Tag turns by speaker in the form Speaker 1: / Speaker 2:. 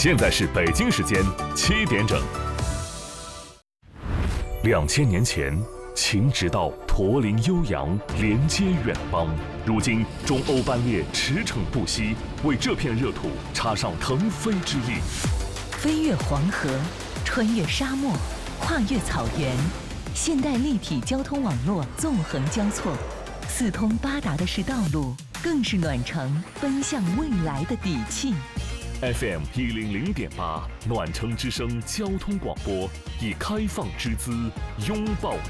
Speaker 1: 现在是北京时间7点整。2000年前，秦直道驼铃悠扬，连接远邦。如今，中欧班列驰骋不息，为这片热土插上腾飞之力。
Speaker 2: 飞越黄河，穿越沙漠，跨越草原，现代立体交通网络纵横交错，四通八达的是道路，更是暖城奔向未来的底气。
Speaker 1: FM 100.8暖城之声交通广播，以开放之姿拥抱